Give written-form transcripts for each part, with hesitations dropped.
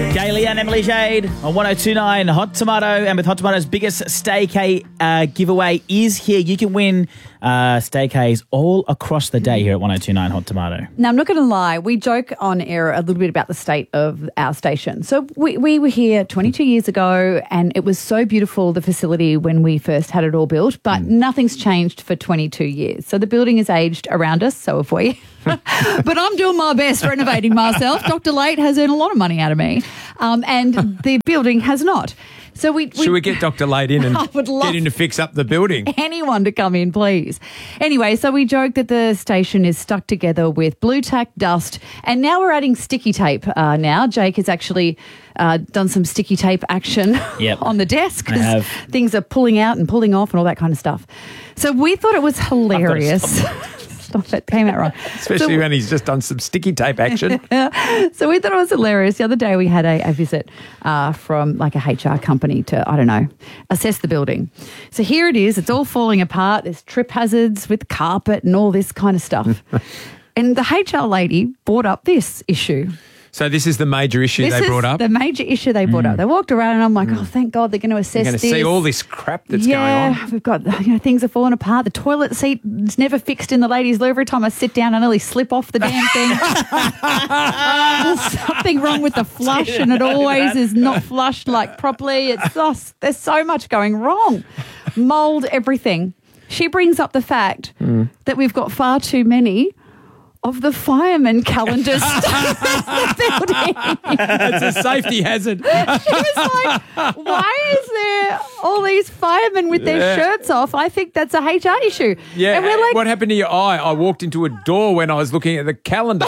Gailey and Emily Jade on 102.9 Hot Tomato. And with Hot Tomato's biggest staycay giveaway is here. You can win staycays all across the day here at 102.9 Hot Tomato. Now, I'm not going to lie. We joke on air a little bit about the state of our station. So we were here 22 years ago and it was so beautiful, the facility, when we first had it all built, but nothing's changed for 22 years. So the building has aged around us, so have we. But I'm doing my best renovating myself. Dr. Late has earned a lot of money out of me, and the building has not. So should we get Dr. Late in and get him to fix up the building? Anyone to come in, please. Anyway, so we joke that the station is stuck together with blue tack, dust, and now we're adding sticky tape. Now Jake has actually done some sticky tape action on the desk because things are pulling out and pulling off and all that kind of stuff. So we thought it was hilarious. Stop it, came out wrong. Especially when he's just done some sticky tape action. So we thought it was hilarious. The other day we had a visit from like a HR company to, I don't know, assess the building. So here it is. It's all falling apart. There's trip hazards with carpet and all this kind of stuff. And the HR lady brought up this issue. So this is the major issue they brought up? The major issue they brought up. They walked around and I'm like, oh, thank God they're going to assess this. You're going to see all this crap that's going on. Yeah, we've got, things are falling apart. The toilet seat is never fixed in the ladies' loo. Every time I sit down, I nearly slip off the damn thing. There's something wrong with the flush and it always is not flushed like properly. There's so much going wrong. Mould, everything. She brings up the fact that we've got far too many of the fireman calendars stuck in the building. It's a safety hazard. She was like, why is there all these firemen with their shirts off? I think that's a HR issue. Yeah, and we're like, what happened to your eye? I walked into a door when I was looking at the calendar.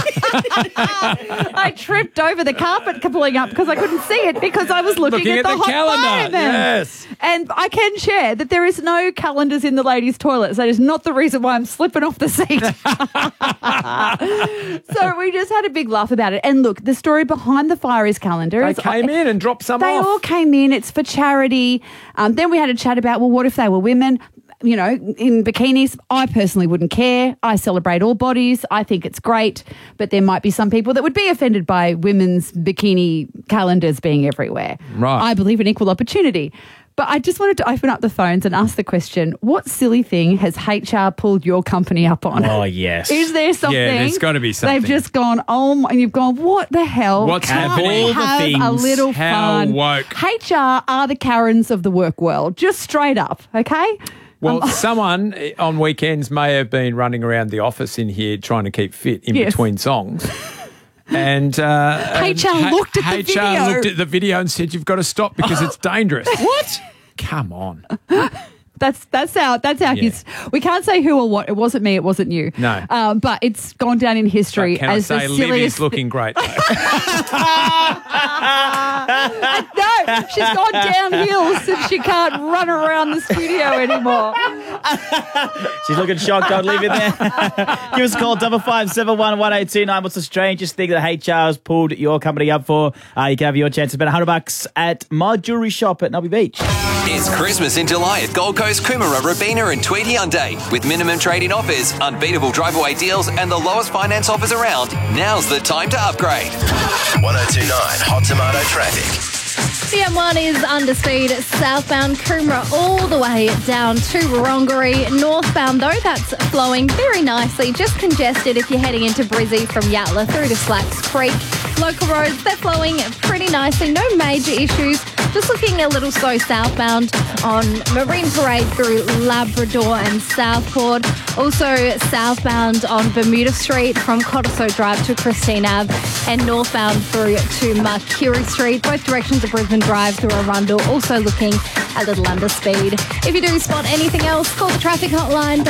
I tripped over the carpet pulling up because I couldn't see it because I was looking at the hot calendar. Firemen. Yes. And I can share that there is no calendars in the ladies' toilets. That is not the reason why I'm slipping off the seat. So we just had a big laugh about it. And look, the story behind the fire is calendar. They came in and dropped some off. They all came in. It's for charity. Then we had a chat about, well, what if they were women? You know, in bikinis. I personally wouldn't care. I celebrate all bodies. I think it's great. But there might be some people that would be offended by women's bikini calendars being everywhere. Right. I believe in equal opportunity. But I just wanted to open up the phones and ask the question, what silly thing has HR pulled your company up on? Oh, yes. Is there something? Yeah, there's got to be something. They've just gone, and you've gone, what the hell? What's happening? We have a little How fun. woke. HR are the Karens of the work world, just straight up, okay? Well, someone on weekends may have been running around the office in here trying to keep fit in between songs. And HR looked at the video. HR looked at the video and said, "You've got to stop because it's dangerous." What? Come on. That's how his. We can't say who or what. It wasn't me. It wasn't you. No. But it's gone down in history Can as I the say silliest. Liv is looking great. No, she's gone downhill since she can't run around the studio anymore. She's looking shocked. Don't leave it there. Give us a call, 5571 1829. What's the strangest thing that HR has pulled your company up for? You can have your chance to spend $100 at my jewellery shop at Nubby Beach. It's Christmas in July at Gold Coast, Coomera, Robina and Tweed Hyundai. With minimum trade-in offers, unbeatable drive-away deals and the lowest finance offers around, now's the time to upgrade. 102.9 Hot Tomato Traffic. The M1 is underspeed southbound Coomera all the way down to Wurrunggeri. Northbound, though, that's flowing very nicely. Just congested if you're heading into Brizzy from Yatala through to Slacks Creek. Local roads, they're flowing pretty nicely. No major issues. Just looking a little slow southbound on Marine Parade through Labrador and Southport. Also southbound on Bermuda Street from Cottesloe Drive to Christine Ave and northbound through to Mercury Street. Both directions of Brisbane Drive through Arundel. Also looking a little under speed. If you do spot anything else, call the traffic hotline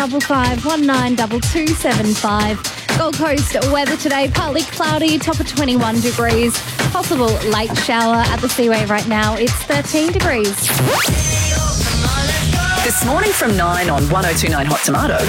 55192275. Gold Coast weather today, partly cloudy, top of 21 degrees. Possible late shower at the Seaway right now. It's 13 degrees. This morning from 9 on 102.9 Hot Tomato.